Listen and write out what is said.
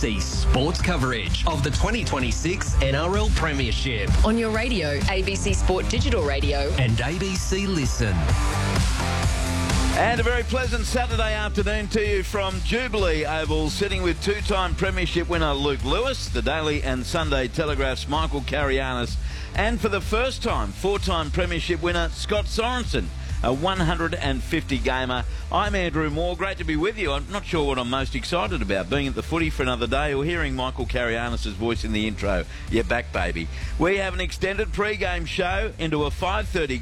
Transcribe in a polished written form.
ABC sports coverage of the 2026 NRL Premiership On your radio, ABC Sport Digital Radio. and ABC Listen. And a very pleasant Saturday afternoon to you from Jubilee Oval, sitting with two-time Premiership winner Luke Lewis, the Daily and Sunday Telegraph's Michael Carianis, and for the first time, four-time Premiership winner Scott Sorensen, a 150-gamer. I'm Andrew Moore. Great to be with you. I'm not sure what I'm most excited about, being at the footy for another day or hearing Michael Carianis' voice in the intro. You're back, baby. We have an extended pre-game show into a 5:30